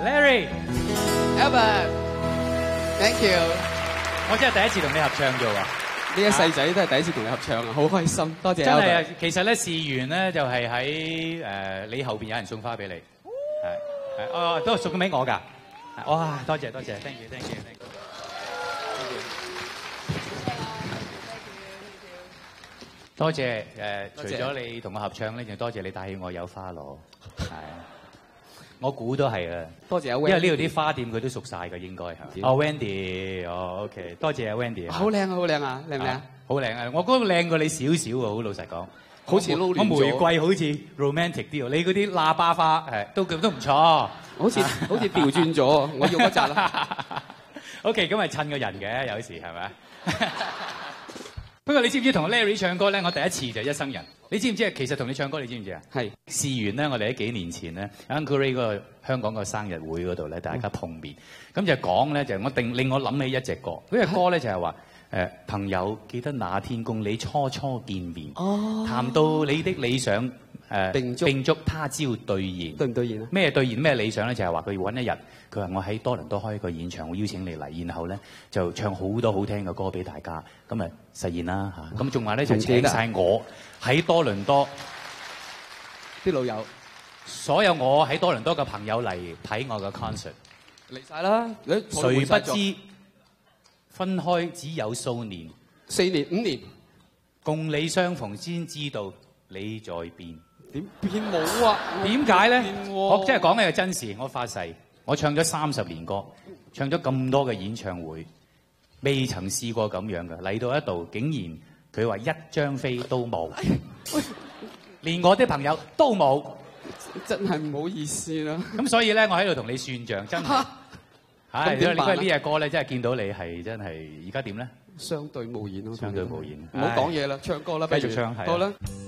Larry、Albert，Thank you。 我真係第一次同你合唱啫喎。 呢一世仔都係第一次同你合唱啊，好開心，多謝。 真係啊，其實咧事緣咧就係喺你後邊有人送花俾你，係都係送俾我㗎。哇，多謝，thank you。多謝除咗你同我合唱咧，仲多謝你帶起我有花攞，係。我估都係啊， 多謝阿 Wendy， 因為呢度啲花店佢都熟晒㗎，應該係。Wendy，OK，多謝阿 Wendy。 好靚啊，好靚啊，靚唔靚？ 好靚啊！我覺得靚過你少少喎，好老實講。 好似撈亂咗。 我玫瑰好似 romantic 啲喎，你嗰啲喇叭花都唔錯。 好似調轉咗，我要嗰扎啦。 OK，咁係襯個人嘅，有時係咪？不過你知唔知同 Larry 唱歌咧？我第一次就係一生人。你知唔知啊？其實同你唱歌，你知唔知啊？係事緣咧，我哋喺幾年前咧 ，Uncle Ray 嗰個香港個生日會嗰度咧，大家碰面，咁就講咧，就令我諗起一隻歌。嗰隻歌咧就係話朋友記得那天共你初見面，談到你的理想並祝他朝兌現。兌唔兌現啊？咩兌現？咩理想咧？就係話佢要揾一日，佢話我喺多倫多開一個演唱會，邀請你嚟，然後咧就唱好多好聽嘅歌俾大家，咁啊實現啦嚇。咁仲話咧就請晒我喺多倫多啲老友，所有我喺多倫多嘅朋友嚟睇我嘅 concert， 嚟晒啦。誰不知分開只有數年，4年5年，共你相逢先知道你在變。點變冇啊？點解咧？我真係講嘅係真事，我發誓，我唱咗30年歌，唱咗咁多嘅演唱會，未曾試過咁樣嘅。嚟到一度，竟然佢話一張飛都冇，連我啲朋友都冇，真係唔好意思啦。咁所以咧，我喺度同你算賬，真係。係，因為呢隻歌咧，真係見到你係真係，而家點咧？相對無言咯。相對無言。唔好講嘢啦，唱歌啦，繼續唱。好啦。